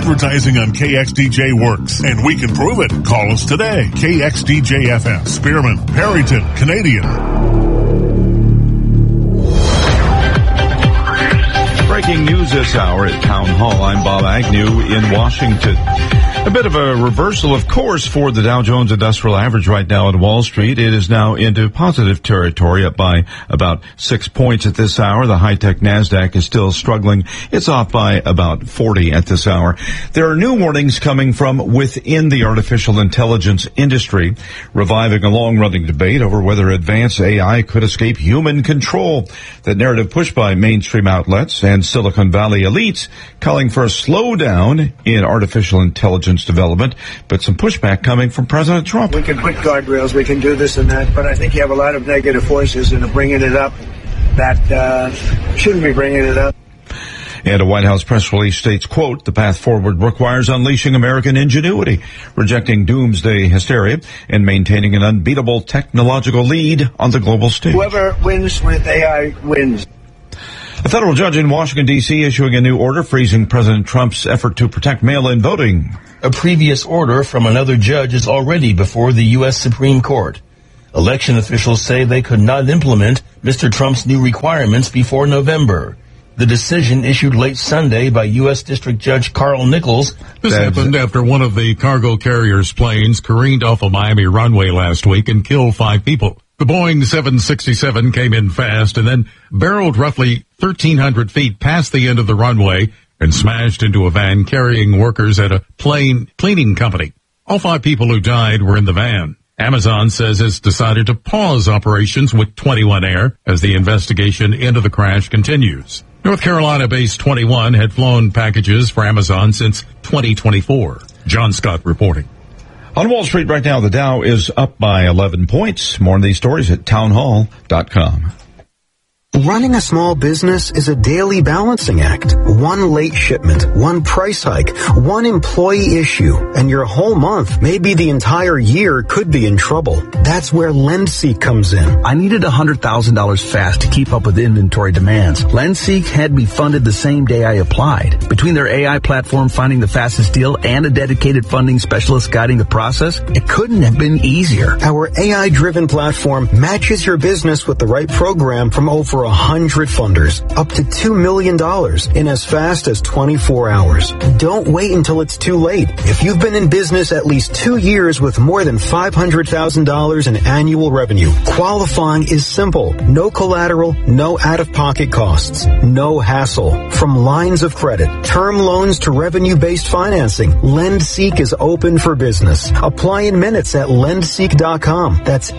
Advertising on KXDJ works, and we can prove it. Call us today. KXDJ-FM, Spearman, Perryton, Canadian. Breaking news this hour at Town Hall. I'm Bob Agnew in Washington. A bit of a reversal, of course, for the Dow Jones Industrial Average right now at Wall Street. It is now into positive territory, up by about 6 points at this hour. The high-tech NASDAQ is still struggling. It's off by about 40 at this hour. There are new warnings coming from within the artificial intelligence industry, reviving a long-running debate over whether advanced AI could escape human control. The narrative pushed by mainstream outlets and Silicon Valley elites calling for a slowdown in artificial intelligence development, but some pushback coming from President Trump. We can put guardrails, we can do this and that, but I think you have a lot of negative forces and bringing it up that shouldn't be bringing it up. And a White House press release states, quote, the path forward requires unleashing American ingenuity, rejecting doomsday hysteria, and maintaining an unbeatable technological lead on the global stage. Whoever wins with AI wins. A federal judge in Washington, D.C. issuing a new order freezing President Trump's effort to protect mail-in voting. A previous order from another judge is already before the U.S. Supreme Court. Election officials say they could not implement Mr. Trump's new requirements before November. The decision issued late Sunday by U.S. District Judge Carl Nichols. This happened after one of the cargo carrier's planes careened off a Miami runway last week and killed 5 people. The Boeing 767 came in fast and then barreled roughly 1,300 feet past the end of the runway and smashed into a van carrying workers at a plane cleaning company. All 5 people who died were in the van. Amazon says it's decided to pause operations with 21 Air as the investigation into the crash continues. North Carolina-based 21 had flown packages for Amazon since 2024. John Scott reporting. On Wall Street right now, the Dow is up by 11 points. More on these stories at townhall.com. Running a small business is a daily balancing act. One late shipment, one price hike, one employee issue, and your whole month, maybe the entire year, could be in trouble. That's where LendSeek comes in. I needed $100,000 fast to keep up with inventory demands. LendSeek had me funded the same day I applied. Between their AI platform finding the fastest deal and a dedicated funding specialist guiding the process, it couldn't have been easier. Our AI-driven platform matches your business with the right program from over 100 funders, up to $2 million in as fast as 24 hours. Don't wait until it's too late. If you've been in business at least 2 years with more than $500,000 in annual revenue, qualifying is simple. No collateral, no out-of-pocket costs, no hassle. From lines of credit, term loans to revenue-based financing, LendSeek is open for business. Apply in minutes at lendseek.com. That's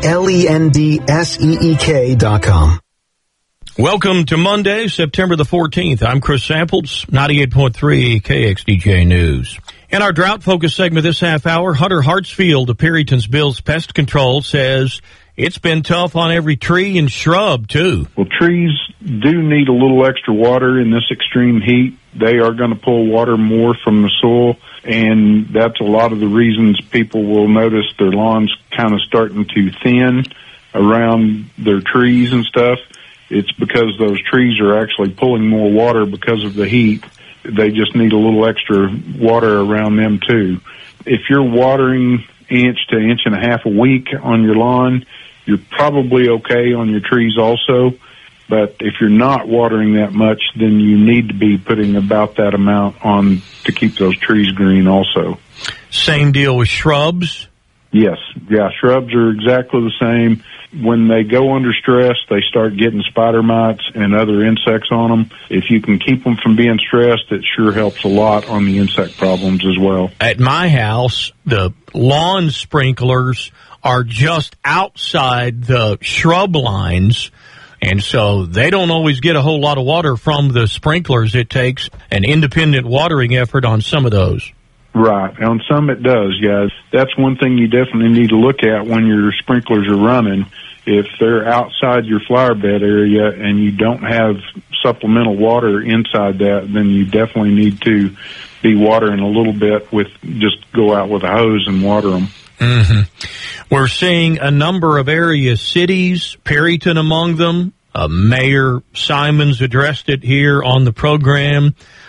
LENDSEEK.com. Welcome to Monday, September the 14th. I'm Chris Samples, 98.3 KXDJ News. In our drought-focused segment this half hour, Hunter Hartsfield of Perryton's Bill's Pest Control says it's been tough on every tree and shrub, too. Well, trees do need a little extra water in this extreme heat. They are going to pull water more from the soil, and that's a lot of the reasons people will notice their lawns kind of starting to thin around their trees and stuff. It's because those trees are actually pulling more water because of the heat. They just need a little extra water around them, too. If you're watering inch to inch and a half a week on your lawn, you're probably okay on your trees also. But if you're not watering that much, then you need to be putting about that amount on to keep those trees green also. Same deal with shrubs? Yes. Yeah, shrubs are exactly the same. When they go under stress, they start getting spider mites and other insects on them. If you can keep them from being stressed, it sure helps a lot on the insect problems as well. At my house, the lawn sprinklers are just outside the shrub lines, and so they don't always get a whole lot of water from the sprinklers. It takes an independent watering effort on some of those. Right. On some it does, guys. That's one thing you definitely need to look at when your sprinklers are running. If they're outside your flower bed area and you don't have supplemental water inside that, then you definitely need to be watering a little bit with just go out with a hose and water them. Mm-hmm. We're seeing a number of area cities, Perryton among them. Mayor Simons addressed it here on the program.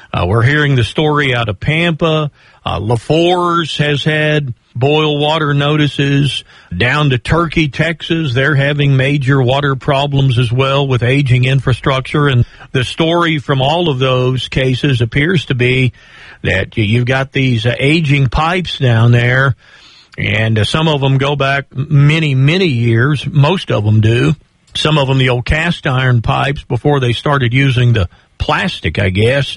We're hearing the story out of Pampa. LaForce has had boil water notices. Down to Turkey, Texas, they're having major water problems as well with aging infrastructure. And the story from all of those cases appears to be that you've got these aging pipes down there, and some of them go back many, many years. Most of them do. Some of them the old cast iron pipes before they started using the plastic, I guess.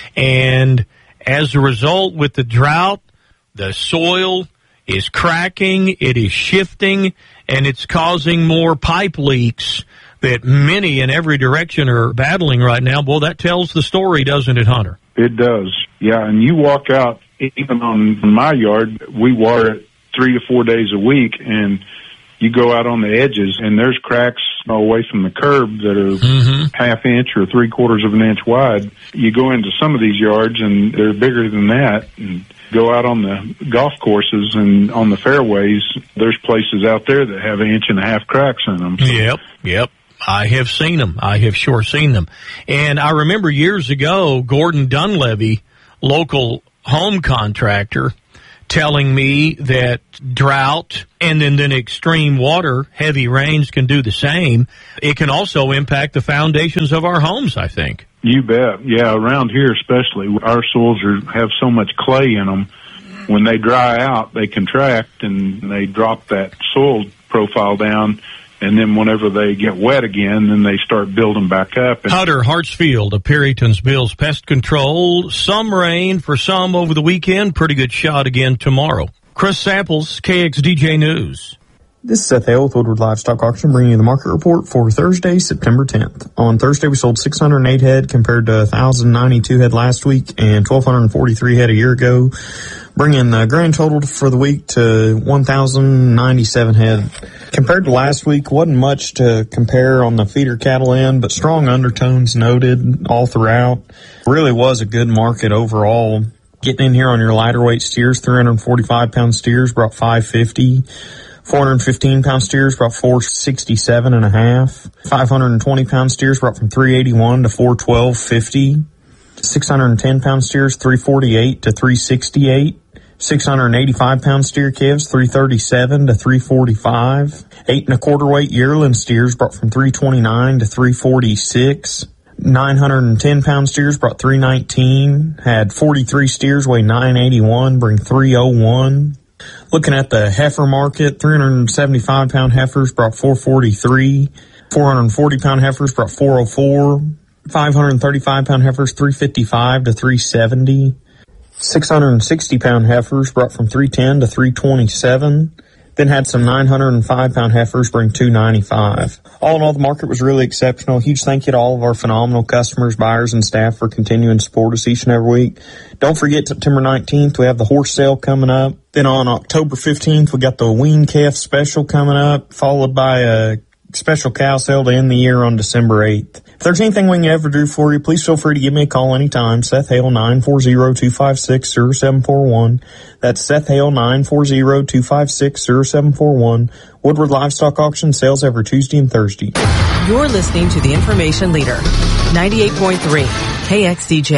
And as a result, with the drought, the soil is cracking, it is shifting, and it's causing more pipe leaks that many in every direction are battling right now. Well, that tells the story, doesn't it, Hunter? It does, yeah. And you walk out, even on my yard, we water it 3 to 4 days a week, and you go out on the edges, and there's cracks away from the curb that are half inch or 3/4 of an inch wide. You go into some of these yards, and they're bigger than that. And go out on the golf courses and on the fairways, there's places out there that have 1.5 inch cracks in them. So. Yep. I have seen them. I have sure seen them. And I remember years ago, Gordon Dunleavy, local home contractor, telling me that drought and then extreme water, heavy rains can do the same. It can also impact the foundations of our homes, I think. You bet. Yeah, around here especially, our soils have so much clay in them. When they dry out, they contract and they drop that soil profile down. And then whenever they get wet again, then they start building back up. Hunter Hartsfield of Perryton's Bill's Pest Control. Some rain for some over the weekend. Pretty good shot again tomorrow. Chris Samples, KXDJ News. This is Seth Hale with Woodward Livestock Auction, bringing you the market report for Thursday, September 10th. On Thursday, we sold 608 head compared to 1,092 head last week and 1,243 head a year ago, bringing the grand total for the week to 1,097 head. Compared to last week, wasn't much to compare on the feeder cattle end, but strong undertones noted all throughout. Really was a good market overall. Getting in here on your lighter weight steers, 345-pound steers brought 550. 415-pound steers brought 467.5. 520-pound steers brought from 381 to 412.50. 610-pound steers 348 to 368. 685-pound steer calves 337 to 345. 8 1/4 weight yearling steers brought from 329 to 346. 910-pound steers brought 319. Had 43 steers weigh 981, bring 301. Looking at the heifer market, 375-pound heifers brought 443. 440-pound heifers brought 404. 535-pound heifers 355 to 370. 660-pound heifers brought from 310 to 327. Then had some 905-pound heifers bring 295. All in all, the market was really exceptional. Huge thank you to all of our phenomenal customers, buyers, and staff for continuing to support us each and every week. Don't forget, September 19th, we have the horse sale coming up. Then on October 15th, we got the wean calf special coming up, followed by a special cow sale to end the year on December 8th. If there's anything we can ever do for you, please feel free to give me a call anytime. Seth Hale, 940-256-0741. That's Seth Hale, 940-256-0741. Woodward Livestock Auction, sales every Tuesday and Thursday. You're listening to the Information Leader, 98.3 KXDJ.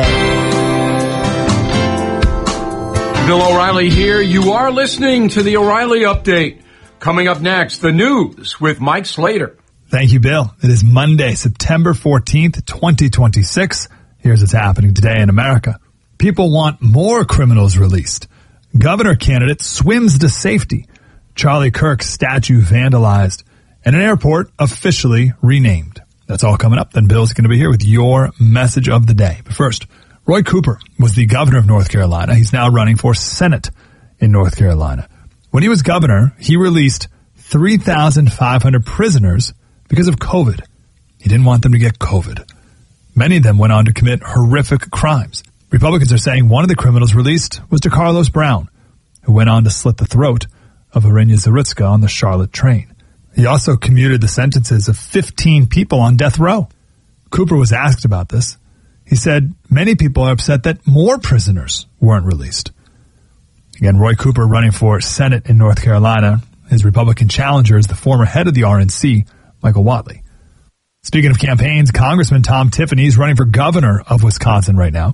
Bill O'Reilly here. You are listening to the O'Reilly Update. Coming up next, the news with Mike Slater. Thank you, Bill. It is Monday, September 14th, 2026. Here's what's happening today in America. People want more criminals released. Governor candidate swims to safety. Charlie Kirk's statue vandalized. And an airport officially renamed. That's all coming up. Then Bill's going to be here with your message of the day. But first, Roy Cooper was the governor of North Carolina. He's now running for Senate in North Carolina. When he was governor, he released 3,500 prisoners because of COVID. He didn't want them to get COVID. Many of them went on to commit horrific crimes. Republicans are saying one of the criminals released was DeCarlos Brown, who went on to slit the throat of Arenya Zaritska on the Charlotte train. He also commuted the sentences of 15 people on death row. Cooper was asked about this. He said many people are upset that more prisoners weren't released. Again, Roy Cooper running for Senate in North Carolina. His Republican challenger is the former head of the RNC, Michael Whatley. Speaking of campaigns, Congressman Tom Tiffany is running for governor of Wisconsin right now.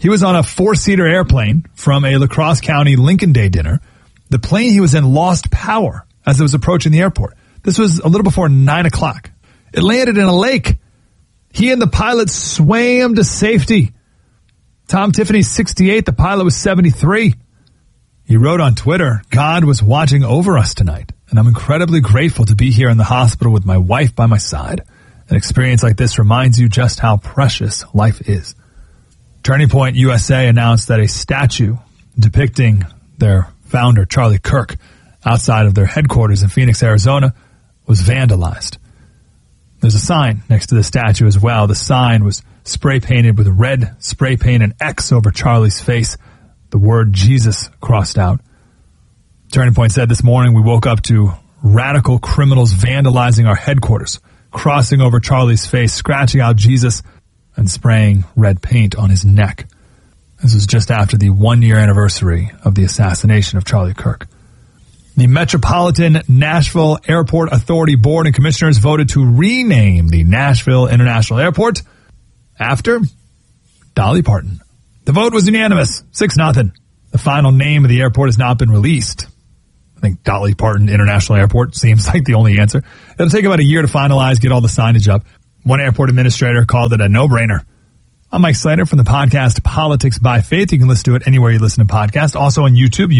He was on a 4-seater airplane from a La Crosse County Lincoln Day dinner. The plane he was in lost power as it was approaching the airport. This was a little before 9 o'clock. It landed in a lake. He and the pilot swam to safety. Tom Tiffany's 68. The pilot was 73. He wrote on Twitter, God was watching over us tonight, and I'm incredibly grateful to be here in the hospital with my wife by my side. An experience like this reminds you just how precious life is. Turning Point USA announced that a statue depicting their founder, Charlie Kirk, outside of their headquarters in Phoenix, Arizona, was vandalized. There's a sign next to the statue as well. The sign was spray painted with red spray paint and X over Charlie's face. The word Jesus crossed out. Turning Point said this morning we woke up to radical criminals vandalizing our headquarters, crossing over Charlie's face, scratching out Jesus, and spraying red paint on his neck. This was just after the 1-year anniversary of the assassination of Charlie Kirk. The Metropolitan Nashville Airport Authority Board and Commissioners voted to rename the Nashville International Airport after Dolly Parton. The vote was unanimous, 6-0. The final name of the airport has not been released. I think Dolly Parton International Airport seems like the only answer. It'll take about a year to finalize, get all the signage up. One airport administrator called it a no-brainer. I'm Mike Slater from the podcast Politics by Faith. You can listen to it anywhere you listen to podcasts. Also on YouTube,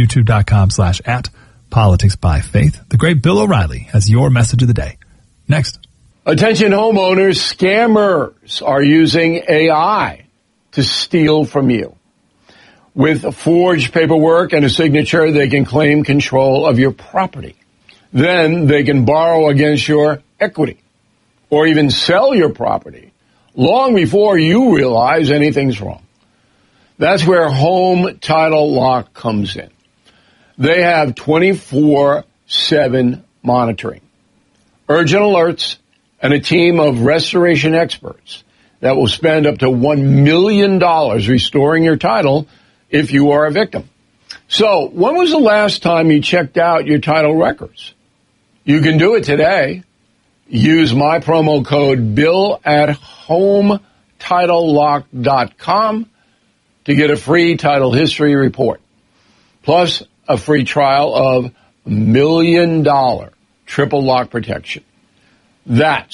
youtube.com/@politicsbyfaith. The great Bill O'Reilly has your message of the day. Next. Attention homeowners, scammers are using AI to steal from you. With forged paperwork and a signature, they can claim control of your property. Then they can borrow against your equity or even sell your property long before you realize anything's wrong. That's where Home Title Lock comes in. They have 24/7 monitoring, urgent alerts, and a team of restoration experts that will spend up to $1 million restoring your title if you are a victim. So, when was the last time you checked out your title records? You can do it today. Use my promo code BILL at HomeTitleLock.com to get a free title history report, plus a free trial of $1 million triple lock protection. That's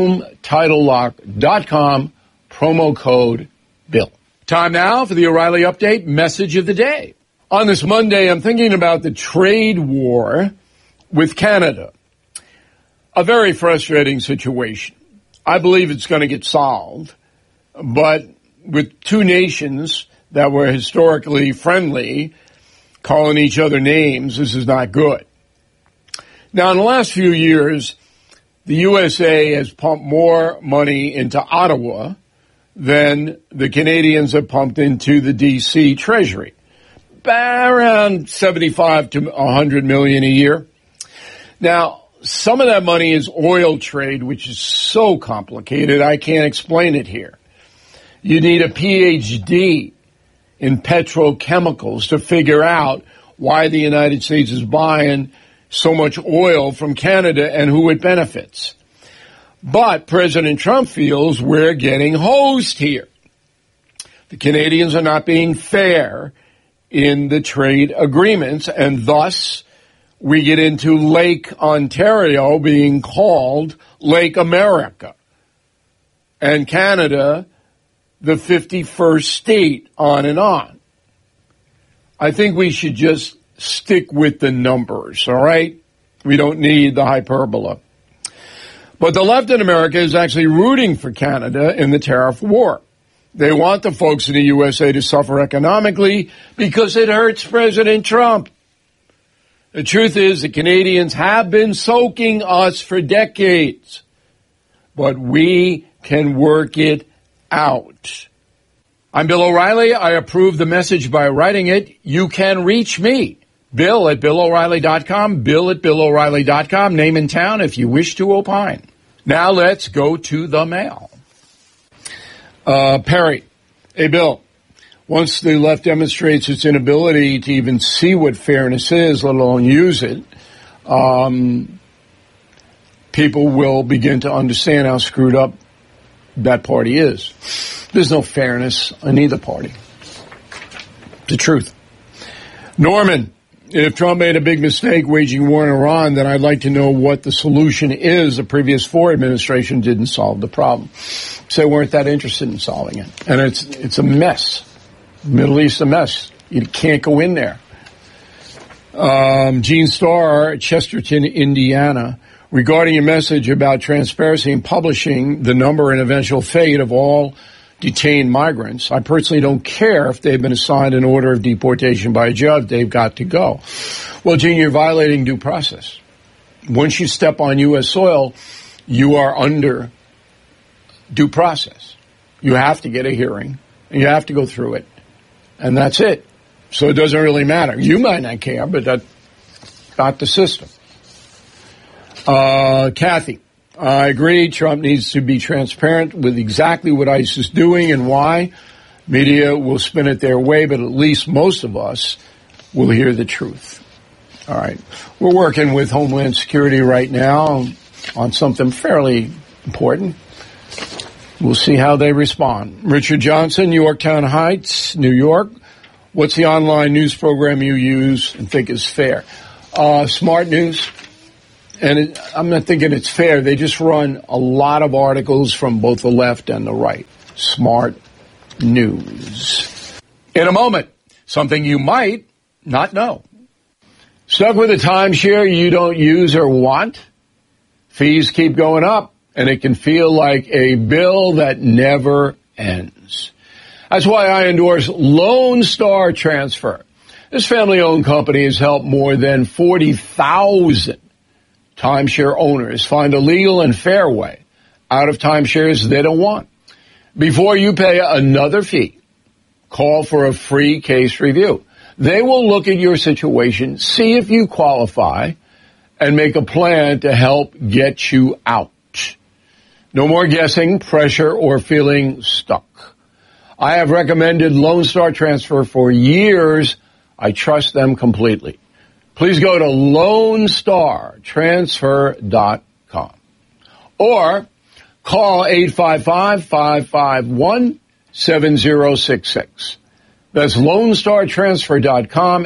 HomeTitleLock.com, promo code BILL. Time now for the O'Reilly Update message of the day. On this Monday, I'm thinking about the trade war with Canada. A very frustrating situation. I believe it's going to get solved, but with two nations that were historically friendly calling each other names, this is not good. Now, in the last few years, the USA has pumped more money into Ottawa than the Canadians have pumped into the D.C. Treasury. Around $75 to $100 million a year. Now, some of that money is oil trade, which is so complicated, I can't explain it here. You need a PhD in petrochemicals to figure out why the United States is buying so much oil from Canada and who it benefits. But President Trump feels we're getting hosed here. The Canadians are not being fair in the trade agreements, and thus we get into Lake Ontario being called Lake America, and Canada the 51st state, on and on. I think we should just stick with the numbers, all right? We don't need the hyperbole. But the left in America is actually rooting for Canada in the tariff war. They want the folks in the USA to suffer economically because it hurts President Trump. The truth is the Canadians have been soaking us for decades, but we can work it out. I'm Bill O'Reilly. I approve the message by writing it. You can reach me, Bill at BillO'Reilly.com, Bill at BillO'Reilly.com, name and town if you wish to opine. Now let's go to the mail. Perry. Hey, Bill. Once the left demonstrates its inability to even see what fairness is, let alone use it, people will begin to understand how screwed up that party is. There's no fairness in either party. the truth. Norman, if Trump made a big mistake waging war in Iran, then I'd like to know what the solution is. The previous Ford administration didn't solve the problem. So they weren't that interested in solving it. And it's a mess. Middle East a mess. You can't go in there. Gene Starr, Chesterton, Indiana, regarding a message about transparency in publishing the number and eventual fate of all detained migrants. I personally don't care if they've been assigned an order of deportation by a judge. They've got to go. Well, Gene, you're violating due process. Once you step on U.S. soil, you are under due process. You have to get a hearing, and you have to go through it, and that's it. So it doesn't really matter. You might not care, but that's not the system. Kathy, I agree. Trump needs to be transparent with exactly what ICE is doing and why. Media will spin it their way, but at least most of us will hear the truth. All right. We're working with Homeland Security right now on something fairly important. We'll see how they respond. Richard Johnson, Yorktown Heights, New York. What's the online news program you use and think is fair? Smart News. And I'm not thinking it's fair. They just run a lot of articles from both the left and the right. Smart News. In a moment, something you might not know. Stuck with a timeshare you don't use or want? Fees keep going up, and it can feel like a bill that never ends. That's why I endorse Lone Star Transfer. This family-owned company has helped more than 40,000 timeshare owners find a legal and fair way out of timeshares they don't want. Before you pay another fee, call for a free case review. They will look at your situation, see if you qualify, and make a plan to help get you out. No more guessing, pressure, or feeling stuck. I have recommended Lone Star Transfer for years. I trust them completely. Please go to LoneStarTransfer.com or call 855-551-7066. That's LoneStarTransfer.com,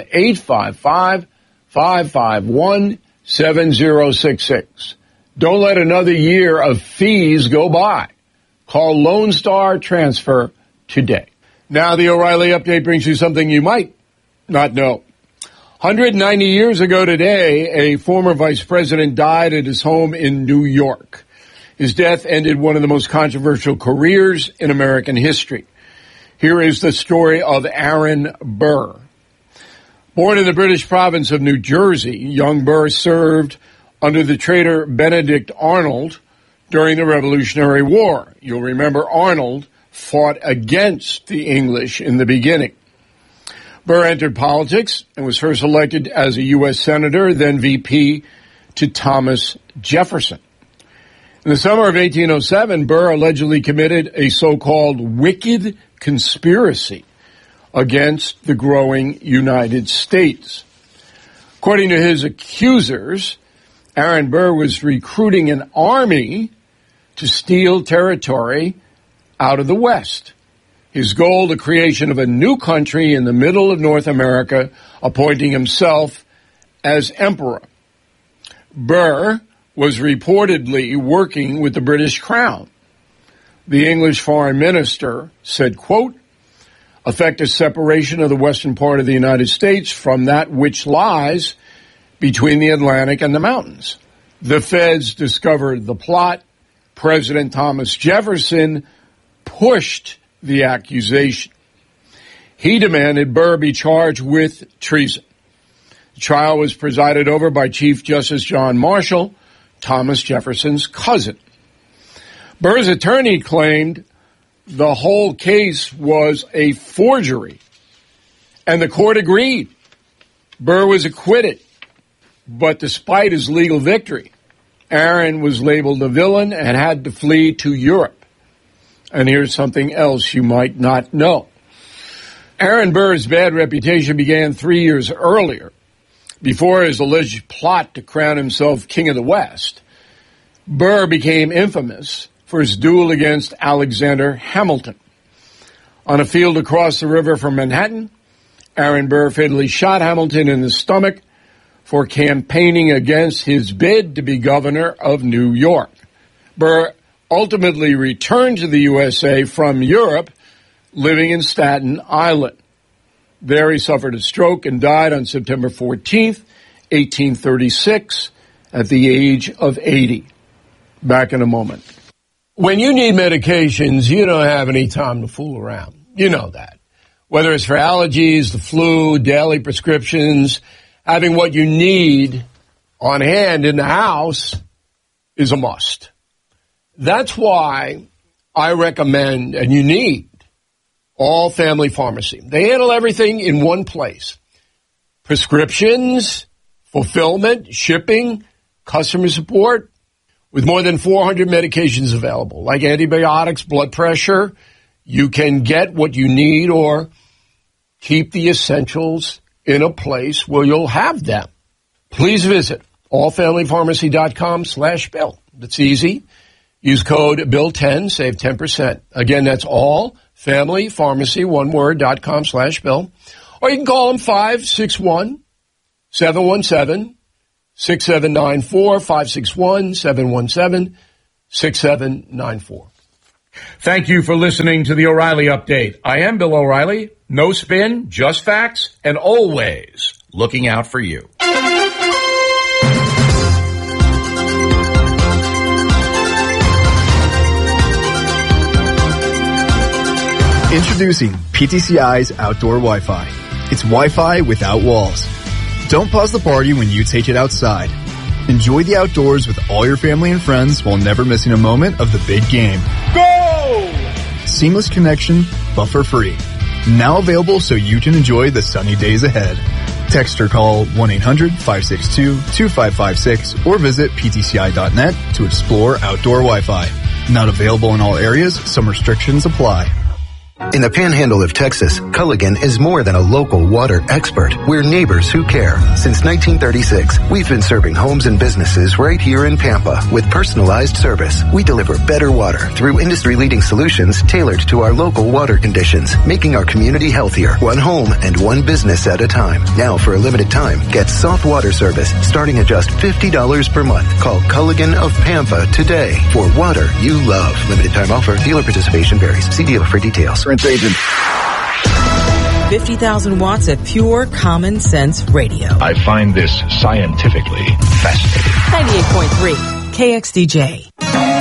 855-551-7066. Don't let another year of fees go by. Call Lone Star Transfer today. Now the O'Reilly Update brings you something you might not know. 190 years ago today, a former vice president died at his home in New York. His death ended one of the most controversial careers in American history. Here is the story of Aaron Burr. Born in the British province of New Jersey, young Burr served under the traitor Benedict Arnold during the Revolutionary War. You'll remember Arnold fought against the English in the beginning. Burr entered politics and was first elected as a U.S. Senator, then VP to Thomas Jefferson. In the summer of 1807, Burr allegedly committed a so-called wicked conspiracy against the growing United States. According to his accusers, Aaron Burr was recruiting an army to steal territory out of the West. His goal, the creation of a new country in the middle of North America, appointing himself as emperor. Burr was reportedly working with the British Crown. The English foreign minister said, quote, effect a separation of the western part of the United States from that which lies between the Atlantic and the mountains. The feds discovered the plot. President Thomas Jefferson pushed the accusation. He demanded Burr be charged with treason. The trial was presided over by Chief Justice John Marshall, Thomas Jefferson's cousin. Burr's attorney claimed the whole case was a forgery, and the court agreed. Burr was acquitted, but despite his legal victory, Aaron was labeled a villain and had to flee to Europe. And here's something else you might not know. Aaron Burr's bad reputation began 3 years earlier, before his alleged plot to crown himself King of the West. Burr became infamous for his duel against Alexander Hamilton. On a field across the river from Manhattan, Aaron Burr fatally shot Hamilton in the stomach for campaigning against his bid to be governor of New York. Burr ultimately returned to the USA from Europe, living in Staten Island. There he suffered a stroke and died on September 14th, 1836, at the age of 80. Back in a moment. When you need medications, you don't have any time to fool around. You know that. Whether it's for allergies, the flu, daily prescriptions, having what you need on hand in the house is a must. That's why I recommend, and you need, All Family Pharmacy. They handle everything in one place. Prescriptions, fulfillment, shipping, customer support, with more than 400 medications available, like antibiotics, blood pressure. You can get what you need or keep the essentials in a place where you'll have them. Please visit allfamilypharmacy.com/Bill. It's easy. Use code BILL10, save 10%. Again, that's allfamilypharmacy, one word, .com/Bill. Or you can call them 561-717-6794, 561-717-6794. Thank you for listening to the O'Reilly Update. I am Bill O'Reilly. No spin, just facts, and always looking out for you. Introducing PTCI's Outdoor Wi-Fi. It's Wi-Fi without walls. Don't pause the party when you take it outside. Enjoy the outdoors with all your family and friends while never missing a moment of the big game. Go! Seamless connection, buffer-free. Now available so you can enjoy the sunny days ahead. Text or call 1-800-562-2556 or visit ptci.net to explore outdoor Wi-Fi. Not available in all areas. Some restrictions apply. In the Panhandle of Texas, Culligan is more than a local water expert. We're neighbors who care. Since 1936, we've been serving homes and businesses right here in Pampa with personalized service. We deliver better water through industry-leading solutions tailored to our local water conditions, making our community healthier, one home and one business at a time. Now, for a limited time, get soft water service starting at just $50 per month. Call Culligan of Pampa today for water you love. Limited time offer. Dealer participation varies. See dealer for details. Agent. 50,000 watts of pure common sense radio. I find this scientifically fascinating. 98.3 KXDJ.